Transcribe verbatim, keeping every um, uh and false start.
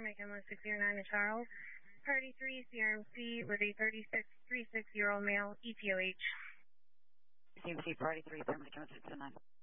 McKinley six zero nine to Charles. Party three, C R M C with a thirty-six, thirty-six year old male, E T O H. C M C Party three, Sierra McKinley six zero nine.